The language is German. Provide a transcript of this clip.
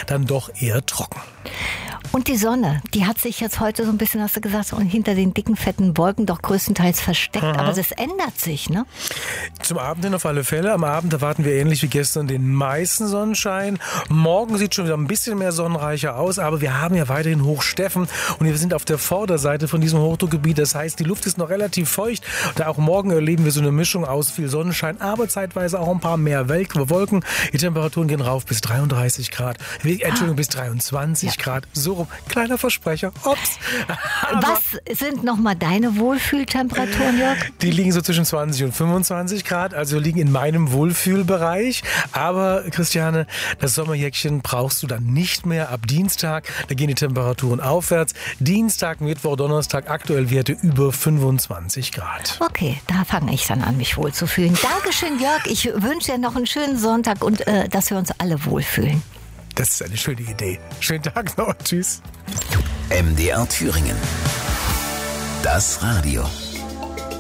dann doch eher trocken. Und die Sonne, die hat sich jetzt heute so ein bisschen, hast du gesagt, hinter den dicken, fetten Wolken doch größtenteils versteckt. Aber das ändert sich, ne? Zum Abend hin auf alle Fälle. Am Abend erwarten wir ähnlich wie gestern den meisten Sonnenschein. Morgen sieht schon wieder ein bisschen mehr sonnenreicher aus, aber wir haben ja weiterhin Hochsteffen und wir sind auf der Vorderseite von diesem Hochdruckgebiet. Das heißt, die Luft ist noch relativ feucht. Da auch morgen erleben wir so eine Mischung aus viel Sonnenschein, aber zeitweise auch ein paar mehr Wolken. Die Temperaturen gehen rauf bis 33 Grad. Entschuldigung, bis 23 Grad. So rum. Kleiner Versprecher. Ups. Was sind nochmal deine Wohlfühltemperaturen, Jörg? Die liegen so zwischen 20 und 25 Grad, also liegen in meinem Wohlfühlbereich. Aber Christiane, das Sommerjäckchen brauchst du dann nicht mehr ab Dienstag. Da gehen die Temperaturen aufwärts. Dienstag, Mittwoch, Donnerstag aktuell Werte über 25 Grad. Okay, da fange ich dann an, mich wohlzufühlen. Dankeschön, Jörg. Ich wünsche dir noch einen schönen Sonntag und dass wir uns alle wohlfühlen. Das ist eine schöne Idee. Schönen Tag noch. Tschüss. MDR Thüringen. Das Radio.